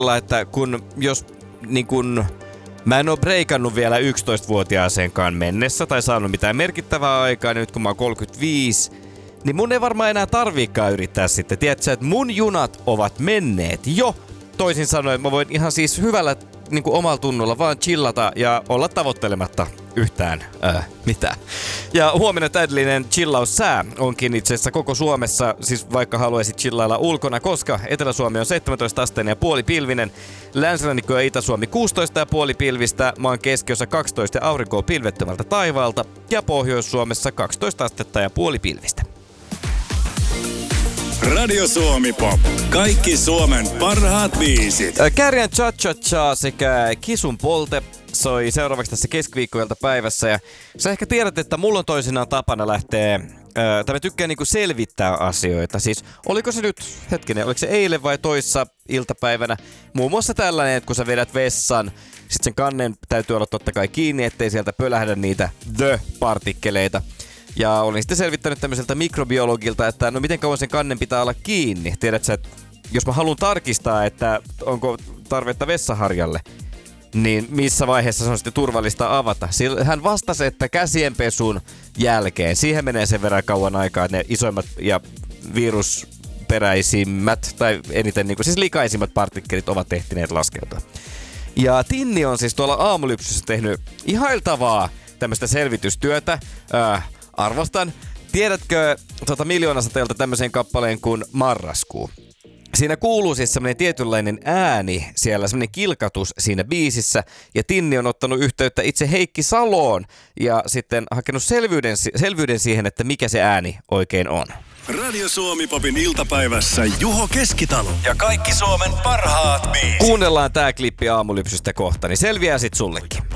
että jos niin kun mä en oo breikannut vielä 11-vuotiaaseenkaan mennessä tai saanut mitään merkittävää aikaa, nyt kun mä oon 35, niin mun ei varmaan enää tarviikaan yrittää sitten. Tiedätkö, että mun junat ovat menneet jo. Toisin sanoen mä voin ihan siis hyvällä niin kuin omalla tunnolla vaan chillata ja olla tavoittelematta yhtään mitään. Ja huomenna täydellinen chillaussää onkin itse asiassa koko Suomessa, siis vaikka haluaisit chillailla ulkona, koska Etelä-Suomi on 17 asteinen ja puolipilvinen, Länsirannikko ja Itä-Suomi 16 ja puolipilvistä, maan keskiosa 12 ja aurinkoa pilvettömältä taivaalta ja Pohjois-Suomessa 12 astetta ja puolipilvistä. Radio Suomi Pop. Kaikki Suomen parhaat biisit. Kääriän Cha Cha Cha sekä Kisun Polte soi seuraavaksi tässä keskiviikkoiltapäivässä. Ja sä ehkä tiedät, että mulla on toisinaan tapana lähteä, tai mä tykkään niinku selvittää asioita. Siis oliko se nyt, oliko se eilen vai toissa iltapäivänä? Muun muassa tällainen, että kun sä vedät vessan, sit sen kannen täytyy olla totta kai kiinni, ettei sieltä pölähdä niitä the-partikkeleita. Ja olin sitten selvittänyt tämmöiseltä mikrobiologilta, että no miten kauan sen kannen pitää olla kiinni. Tiedätkö, että jos mä haluan tarkistaa, että onko tarvetta vessaharjalle, niin missä vaiheessa se on sitten turvallista avata. Hän vastasi, että käsienpesun jälkeen. Siihen menee sen verran kauan aikaa, että ne isoimmat ja virusperäisimmät, tai eniten niin kuin, siis likaisimmat partikkelit ovat ehtineet laskeutua. Ja Tinni on siis tuolla Aamulypsyssä tehnyt ihailtavaa tämmöistä selvitystyötä. Arvostan. Tiedätkö Miljoonasateelta tämmöisen kappaleen kuin Marraskuu? Siinä kuuluu siis semmoinen tietynlainen ääni siellä, semmoinen kilkatus siinä biisissä. Ja Tinni on ottanut yhteyttä itse Heikki Saloon ja sitten hakenut selvyyden siihen, että mikä se ääni oikein on. Radio Suomi Popin iltapäivässä Juho Keskitalo ja kaikki Suomen parhaat biisit. Kuunnellaan tää klippi Aamulypsystä kohta, niin selviää sit sullekin.